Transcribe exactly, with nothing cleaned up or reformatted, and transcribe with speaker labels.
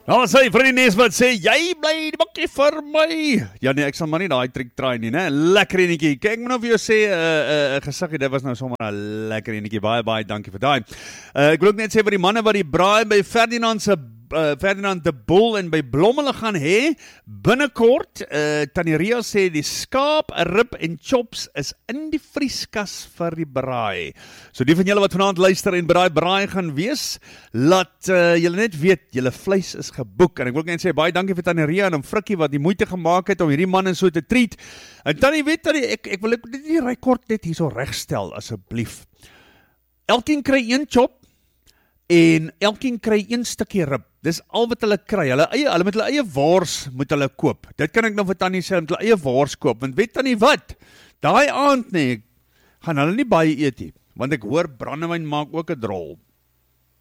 Speaker 1: Nou sê vriendin Nes wat sê, jy bly die bakkie vir my. Ja nee, ek sal maar nie daai trick try nie, né? Lekker enetjie. Kyk, ek moet nou vir jou sê, 'n uh, uh, gesiggie, dit was nou sommer 'n lekker enetjie. Baie baie dankie vir daai. Uh, ek wil ook net sê vir die manne wat die braai by Ferdinand se Uh, Ferdinand de Bull en by Blommele gaan hê, binnekort, uh, Tannie Ria sê die skaap, rib en chops is in die vrieskas vir die braai. So die van julle wat vanaand luister en braai braai gaan wees, laat uh, julle net weet, julle vleis is geboek. En ek wil net sê, baie dankie vir Tannie Ria en om Frikkie wat die moeite gemaak het om hierdie man en so te treat. En Tannie weet, Tannie, ek, ek wil ek dit die rekord net hier so regstel, asseblief. Elkeen kry een chop, en elkeen kry een stukkie rib. Dis al wat hulle kry. Hulle eie, hulle met hulle eie wors moet hulle koop. Dit kan ek nou vir Tannie sê, met hulle eie wors koop. Want weet Tannie wat? Daai aand nie, gaan hulle nie baie eet nie. Want ek hoor brandewyn maak ook 'n drol.